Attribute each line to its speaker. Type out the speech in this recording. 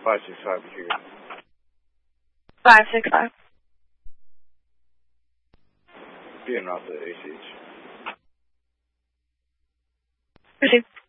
Speaker 1: 565 here.
Speaker 2: 565.
Speaker 1: Being off the ACH.
Speaker 2: Proceed.